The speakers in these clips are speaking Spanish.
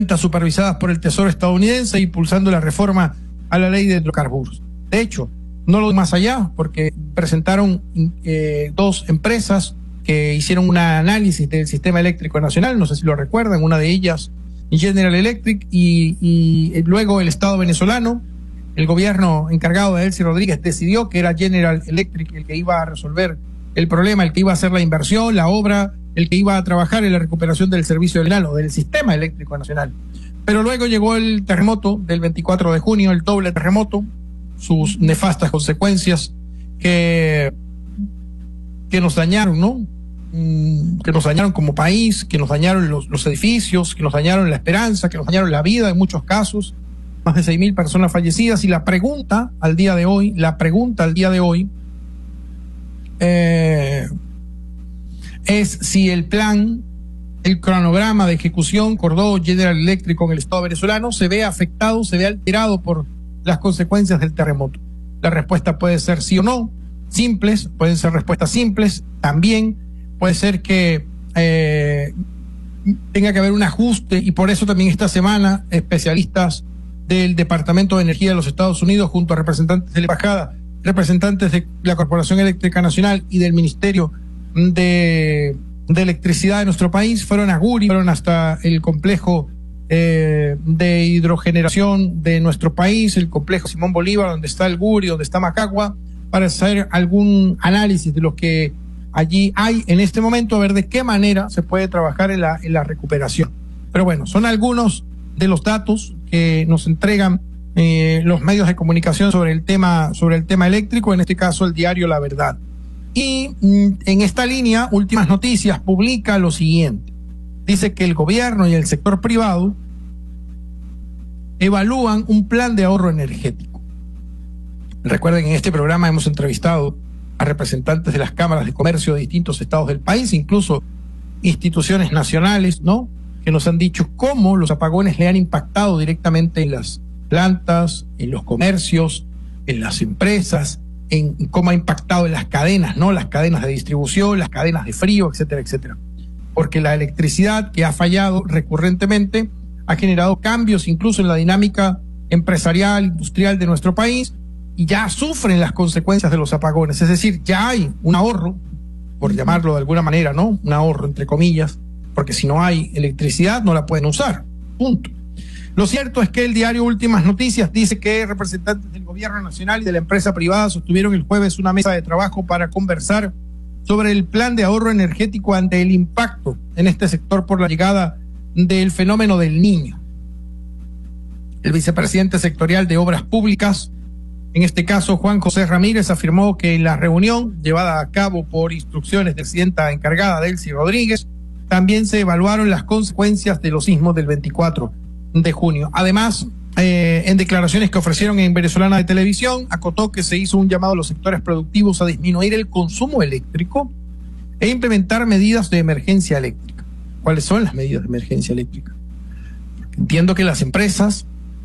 supervisadas por el Tesoro estadounidense, impulsando la reforma a la ley de hidrocarburos. De hecho, no lo más allá, porque presentaron dos empresas que hicieron un análisis del sistema eléctrico nacional, no sé si lo recuerdan, una de ellas General Electric y luego el Estado venezolano, el gobierno encargado de Delcy Rodríguez decidió que era General Electric el que iba a resolver el problema, el que iba a hacer la inversión, la obra, el que iba a trabajar en la recuperación del servicio del sistema eléctrico nacional. Pero luego llegó el terremoto del 24 de junio, el doble terremoto, sus nefastas consecuencias que nos dañaron, ¿no? Que nos dañaron como país, que nos dañaron los edificios, que nos dañaron la esperanza, que nos dañaron la vida en muchos casos, más de 6.000 personas fallecidas. Y la pregunta al día de hoy es si el plan, el cronograma de ejecución Cordó General Electric con el Estado venezolano se ve afectado, se ve alterado por las consecuencias del terremoto. La respuesta puede ser sí o no, simples, pueden ser respuestas simples, también puede ser que tenga que haber un ajuste, y por eso también esta semana especialistas del Departamento de Energía de los Estados Unidos junto a representantes de la embajada, representantes de la Corporación Eléctrica Nacional y del Ministerio de Electricidad de nuestro país fueron a Guri, fueron hasta el complejo de hidrogeneración de nuestro país, el complejo Simón Bolívar, donde está el Guri, donde está Macagua, para hacer algún análisis de lo que allí hay en este momento, a ver de qué manera se puede trabajar en la recuperación. Pero bueno, son algunos de los datos que nos entregan los medios de comunicación sobre el tema eléctrico, en este caso el diario La Verdad. Y en esta línea, Últimas Noticias publica lo siguiente. Dice que el gobierno y el sector privado evalúan un plan de ahorro energético. Recuerden, en este programa hemos entrevistado a representantes de las cámaras de comercio de distintos estados del país, incluso instituciones nacionales, ¿no?, que nos han dicho cómo los apagones le han impactado directamente en las plantas, en los comercios, en las empresas, en cómo ha impactado en las cadenas, ¿no?, las cadenas de distribución, las cadenas de frío, etcétera, etcétera. Porque la electricidad que ha fallado recurrentemente ha generado cambios incluso en la dinámica empresarial, industrial de nuestro país, y ya sufren las consecuencias de los apagones. Es decir, ya hay un ahorro, por llamarlo de alguna manera, ¿no?, un ahorro entre comillas, porque si no hay electricidad no la pueden usar, punto. Lo cierto es que el diario Últimas Noticias dice que representantes del gobierno nacional y de la empresa privada sostuvieron el jueves una mesa de trabajo para conversar sobre el plan de ahorro energético ante el impacto en este sector por la llegada del fenómeno del Niño. El vicepresidente sectorial de Obras Públicas, en este caso Juan José Ramírez, afirmó que en la reunión llevada a cabo por instrucciones de presidenta encargada Delcy Rodríguez, también se evaluaron las consecuencias de los sismos del 24 de junio. Además, en declaraciones que ofrecieron en Venezolana de Televisión, acotó que se hizo un llamado a los sectores productivos a disminuir el consumo eléctrico e implementar medidas de emergencia eléctrica. ¿Cuáles son las medidas de emergencia eléctrica? Entiendo que las empresas,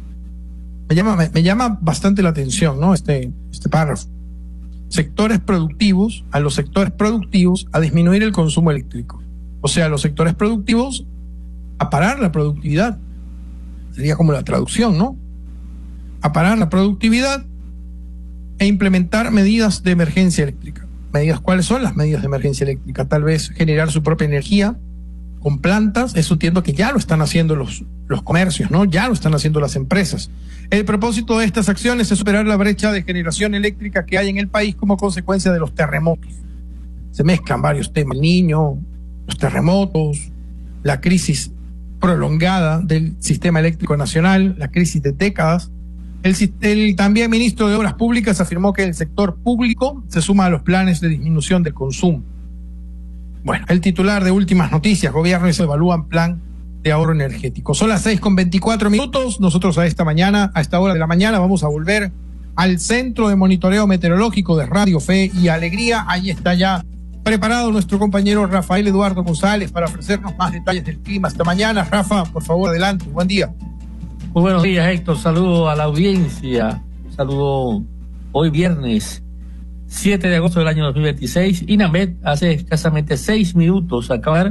me llama bastante la atención, ¿no?, este párrafo. Sectores productivos, a los sectores productivos a disminuir el consumo eléctrico. O sea, los sectores productivos a parar la productividad. Sería como la traducción, ¿no? A parar la productividad e implementar medidas de emergencia eléctrica. ¿Cuáles son las medidas de emergencia eléctrica? Tal vez generar su propia energía con plantas. Eso entiendo que ya lo están haciendo los comercios, ¿no? Ya lo están haciendo las empresas. El propósito de estas acciones es superar la brecha de generación eléctrica que hay en el país como consecuencia de los terremotos. Se mezclan varios temas: el Niño, los terremotos, la crisis prolongada del sistema eléctrico nacional, la crisis de décadas. El también ministro de Obras Públicas afirmó que el sector público se suma a los planes de disminución del consumo. Bueno, el titular de Últimas Noticias: gobierno y se evalúan plan de ahorro energético. Son las 6:24. Nosotros a esta hora de la mañana, vamos a volver al Centro de Monitoreo Meteorológico de Radio Fe y Alegría. Ahí está ya preparado nuestro compañero Rafael Eduardo González para ofrecernos más detalles del clima esta mañana. Rafa, por favor, adelante. Buen día. Muy buenos días, Héctor. Saludo a la audiencia. Saludo hoy viernes 7 de agosto del año 2026. INAMED hace escasamente 6 minutos acaba